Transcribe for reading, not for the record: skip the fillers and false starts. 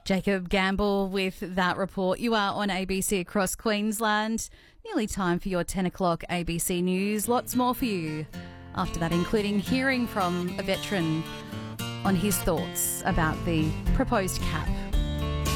Jacob Gamble with that report. You are on ABC across Queensland. Nearly time for your 10 o'clock ABC News. Lots more for you after that, including hearing from a veteran on his thoughts about the proposed cap